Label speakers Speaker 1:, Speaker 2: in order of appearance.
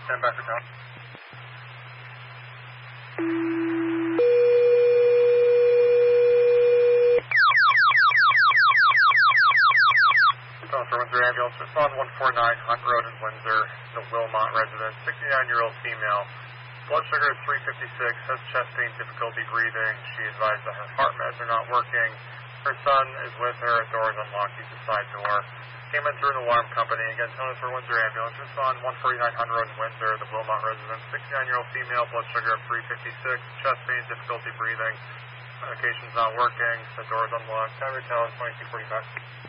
Speaker 1: Stand by for town. For Windsor Ambulance, respond 149 Hunt Road in Windsor, the Wilmot resident, 69-year-old female. Blood sugar is 356, has chest pain, difficulty breathing. She advised that her heart meds are not working. Her son is with her, door is unlocked, he's the side door. Came in through an alarm company. Again, tell us for Windsor Ambulance, respond 149 Hunt Road in Windsor, the Wilmot resident, 69-year-old female, blood sugar of 356, chest pain, difficulty breathing. Medication's not working, the door is unlocked. Time to tell is 2245.